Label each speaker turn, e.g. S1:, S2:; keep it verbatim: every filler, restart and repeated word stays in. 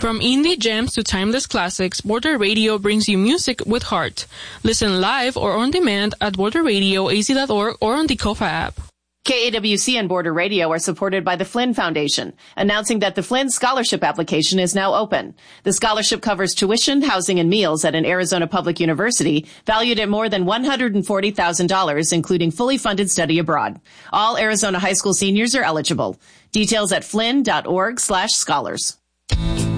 S1: From indie gems to timeless classics, Border Radio brings you music with heart. Listen live or on demand at border radio a z dot org or on the Kofa app.
S2: K A W C and Border Radio are supported by the Flynn Foundation, announcing that the Flynn Scholarship application is now open. The scholarship covers tuition, housing, and meals at an Arizona public university valued at more than one hundred forty thousand dollars, including fully funded study abroad. All Arizona high school seniors are eligible. Details at flynn dot org slash scholars.